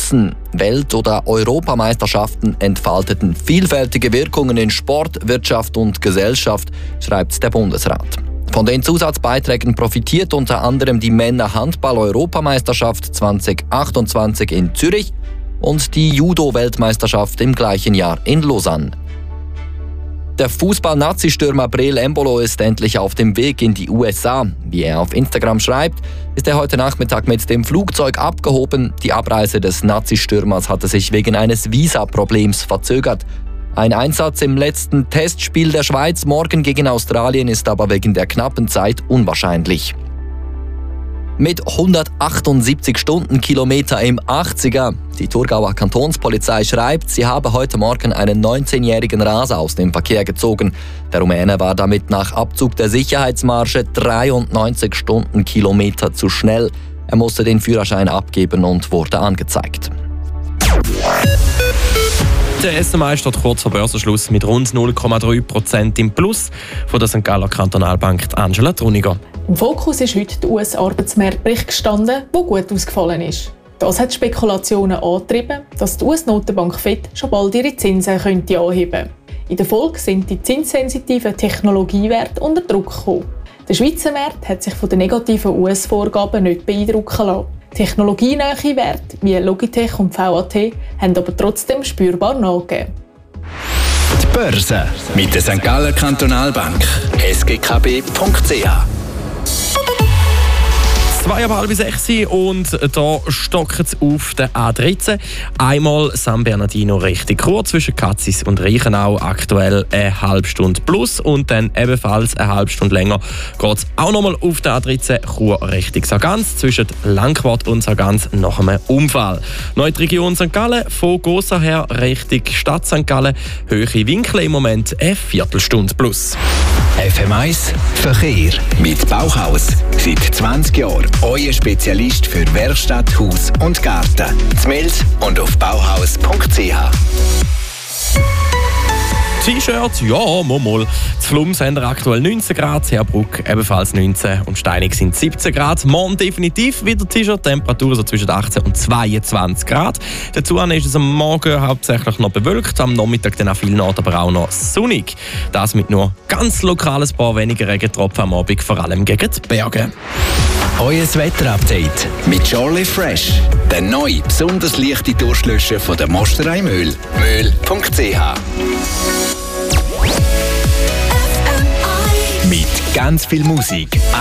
wissen, Welt- oder Europameisterschaften entfalteten vielfältige Wirkungen in Sport, Wirtschaft und Gesellschaft, schreibt der Bundesrat. Von den Zusatzbeiträgen profitiert unter anderem die Männer-Handball-Europameisterschaft 2028 in Zürich und die Judo-Weltmeisterschaft im gleichen Jahr in Lausanne. Der Fußball-Nazi-Stürmer Breel Embolo ist endlich auf dem Weg in die USA. Wie er auf Instagram schreibt, ist er heute Nachmittag mit dem Flugzeug abgehoben. Die Abreise des Nazi-Stürmers hatte sich wegen eines Visa-Problems verzögert. Ein Einsatz im letzten Testspiel der Schweiz morgen gegen Australien ist aber wegen der knappen Zeit unwahrscheinlich. Mit 178 Stundenkilometer im 80er. Die Thurgauer Kantonspolizei schreibt, sie habe heute Morgen einen 19-jährigen Raser aus dem Verkehr gezogen. Der Rumäne war damit nach Abzug der Sicherheitsmarge 93 Stundenkilometer zu schnell. Er musste den Führerschein abgeben und wurde angezeigt. Der SMA steht kurz vor Börsenschluss mit rund 0,3% im Plus. Von der St. Galler Kantonalbank Angela Truniger. Im Fokus ist heute der US-Arbeitsmarktbericht gestanden, der gut ausgefallen ist. Das hat Spekulationen angetrieben, dass die US-Notenbank FED schon bald ihre Zinsen könnte anheben. In der Folge sind die zinssensitiven Technologiewerte unter Druck gekommen. Der Schweizer Markt hat sich von den negativen US-Vorgaben nicht beeindrucken lassen. Technologienahe Werte wie Logitech und VAT haben aber trotzdem spürbar nachgegeben. Die Börse mit der St. Galler Kantonalbank sgkb.ch. 5:30 und da stockt es auf der A13. Einmal San Bernardino richtig kurz zwischen Katzis und Reichenau, aktuell eine halbe Stunde plus und dann ebenfalls eine halbe Stunde länger geht es auch nochmal auf der A13 Chur Richtung Sargans zwischen Langquart und Sargans nach einem Unfall. Neu die Region St. Gallen, von Gossa her Richtung Stadt St. Gallen, höhere Winkel im Moment eine Viertelstunde plus. FM1 Verkehr mit Bauhaus. Seit 20 Jahren euer Spezialist für Werkstatt, Haus und Garten. Z'Mels und auf bauhaus.ch. T-Shirt, ja, mal. Zu Flums haben wir aktuell 19 Grad, Herbruck ebenfalls 19 und Steinig sind 17 Grad. Morgen definitiv wieder T-Shirt-Temperatur so zwischen 18 und 22 Grad. Dazu ist es am Morgen hauptsächlich noch bewölkt, am Nachmittag dann an vielen Orten aber auch noch sonnig. Das mit nur ganz lokales paar weniger Regentropfen am Abend, vor allem gegen die Berge. Euer Wetter-Update mit Charlie Fresh. Der neue, besonders leichte Durstlöscher von der Mosterei Möhl. Möhl.ch. Mit ganz viel Musik.